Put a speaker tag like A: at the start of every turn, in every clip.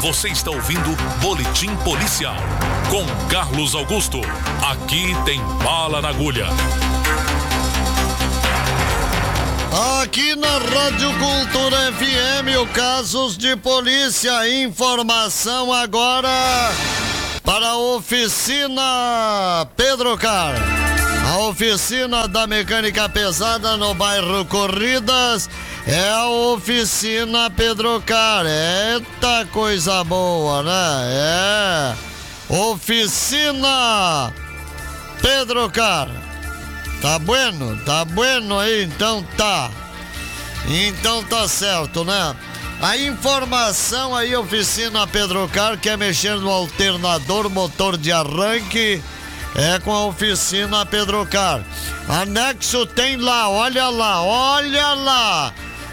A: Você está ouvindo Boletim Policial com Carlos Augusto. Aqui tem bala na agulha.
B: Aqui na Rádio Cultura FM, o Casos de Polícia. Informação agora para a oficina Pedro Car. A oficina da mecânica pesada no bairro Corridas é a oficina Pedro Car. Eita coisa boa, né? Oficina Pedro Car. Tá bueno aí, então tá certo, né? A informação aí, oficina Pedro Car, quer mexer no alternador, motor de arranque, é com a oficina Pedro Car. Anexo tem lá, olha lá.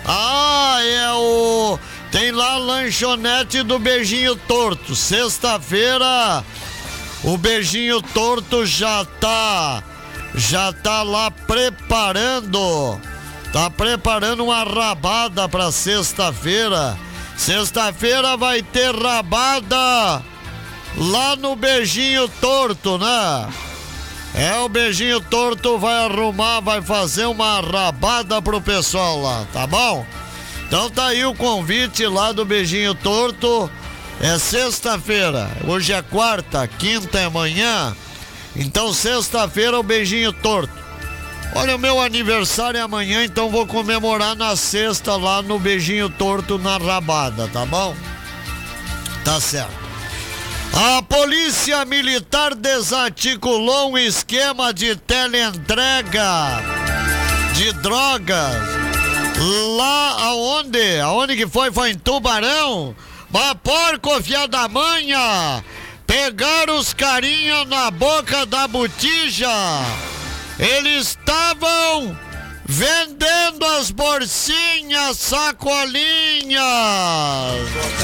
B: Tem lá a lanchonete do Beijinho Torto. Sexta-feira, o Beijinho Torto já tá lá preparando uma rabada pra sexta-feira. Sexta-feira vai ter rabada lá no Beijinho Torto, né? O Beijinho Torto vai vai fazer uma rabada pro pessoal lá, tá bom? Então tá aí o convite lá do Beijinho Torto. É sexta-feira, hoje é quarta, quinta é amanhã. Então sexta-feira o Beijinho Torto. Olha, o meu aniversário é amanhã, então vou comemorar na sexta lá no Beijinho Torto na rabada, tá bom? Tá certo. A Polícia Militar desarticulou um esquema de teleentrega de drogas. Lá aonde que foi? Foi em Tubarão? Mas porco, filha da manha! Pegaram os carinha na boca da botija. Eles estavam vendendo as bolsinhas, sacolinhas.